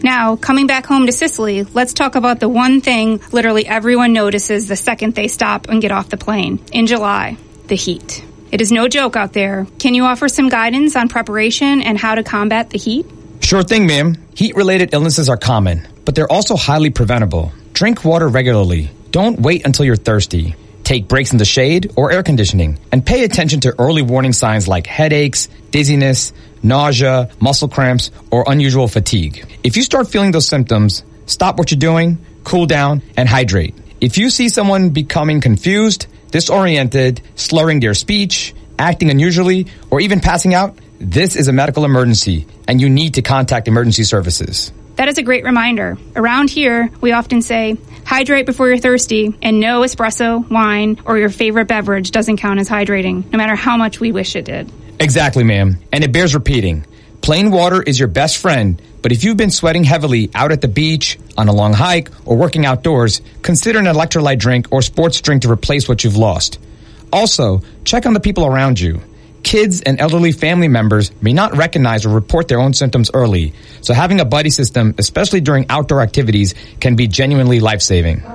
Now, coming back home to Sicily, let's talk about the one thing literally everyone notices the second they stop and get off the plane. In July, the heat. It is no joke out there. Can you offer some guidance on preparation and how to combat the heat? Sure thing, ma'am. Heat-related illnesses are common, but they're also highly preventable. Drink water regularly. Don't wait until you're thirsty. Take breaks in the shade or air conditioning, and pay attention to early warning signs like headaches, dizziness, nausea, muscle cramps, or unusual fatigue. If you start feeling those symptoms, stop what you're doing, cool down, and hydrate. If you see someone becoming confused, disoriented, slurring their speech, acting unusually, or even passing out, this is a medical emergency, and you need to contact emergency services. That is a great reminder. Around here, we often say, hydrate before you're thirsty, and no espresso, wine, or your favorite beverage doesn't count as hydrating, no matter how much we wish it did. Exactly, ma'am. And it bears repeating. Plain water is your best friend, but if you've been sweating heavily out at the beach, on a long hike, or working outdoors, consider an electrolyte drink or sports drink to replace what you've lost. Also, check on the people around you. Kids and elderly family members may not recognize or report their own symptoms early, so having a buddy system, especially during outdoor activities, can be genuinely life-saving.